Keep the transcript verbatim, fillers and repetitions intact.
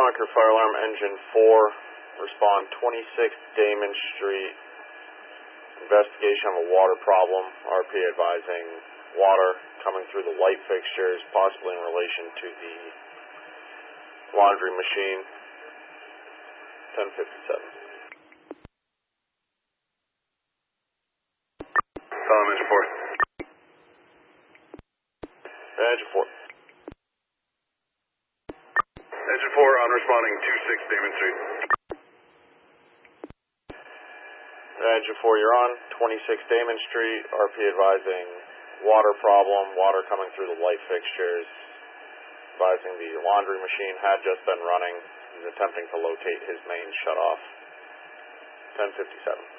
Concord Fire Alarm Engine four, respond twenty-six Damon Street, investigation of a water problem, R P advising water coming through the light fixtures, possibly in relation to the laundry machine, ten fifty-seven. Solid Engine four. Engine four. Engine four on responding two six Damon Street. Engine four, you're on twenty-six Damon Street, R P advising water problem, water coming through the light fixtures, advising the laundry machine had just been running. He's attempting to locate his main shutoff, ten fifty-seven.